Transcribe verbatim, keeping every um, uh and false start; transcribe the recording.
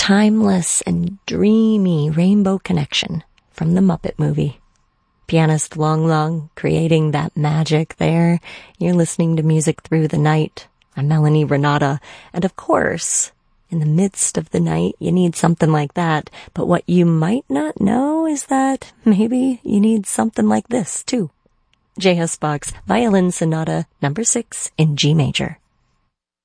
timeless and dreamy rainbow connection from the Muppet movie. Pianist Long Long creating that magic there. You're listening to Music Through the Night. I'm Melanie Renata, and of course, in the midst of the night, you need something like that. But what you might not know is that maybe you need something like this, too. J S. Bach's Violin Sonata number six in G major.